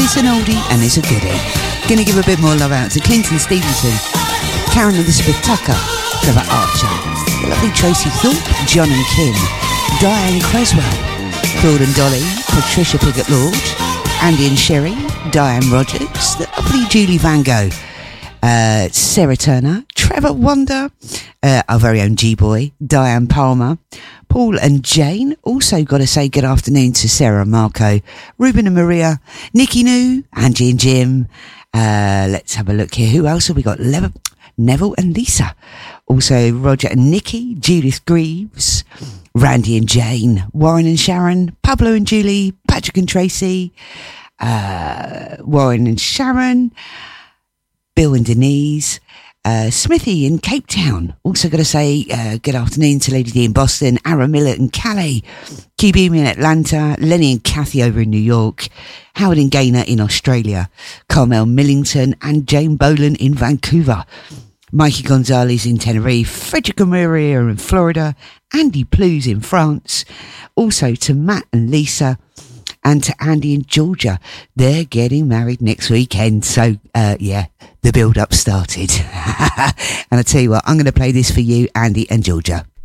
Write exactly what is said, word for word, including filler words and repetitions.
It's an oldie and it's a goodie. Gonna give a bit more love out to Clinton Stevenson, Karen Elizabeth Tucker, Trevor Archer, the lovely Tracy Thorpe, John and Kim, Diane Creswell, Claude and Dolly, Patricia Piggott-Lord, Andy and Sherry, Diane Rogers, the lovely Julie Van Gogh, uh, Sarah Turner, Trevor Wonder, uh, our very own G-Boy, Diane Palmer, Paul and Jane. Also got to say good afternoon to Sarah and Marco, Ruben and Maria, Nikki New, Angie and Jim. Uh, let's have a look here. Who else have we got? Lev- Neville and Lisa. Also Roger and Nikki, Judith Greaves, Randy and Jane, Warren and Sharon, Pablo and Julie, Patrick and Tracy, uh, Warren and Sharon, Bill and Denise, uh, Smithy in Cape Town. Also got to say uh, good afternoon to Lady D in Boston, Aaron Millett in Calais, Q B in Atlanta, Lenny and Kathy over in New York, Howard and Gaynor in Australia, Carmel Millington and Jane Boland in Vancouver, Mikey Gonzalez in Tenerife, Frederica Maria in Florida, Andy Plews in France, also to Matt and Lisa, and to Andy in Georgia. They're getting married next weekend, so uh, yeah, the build-up started. And I tell you what, I'm going to play this for you, Andy and Georgia.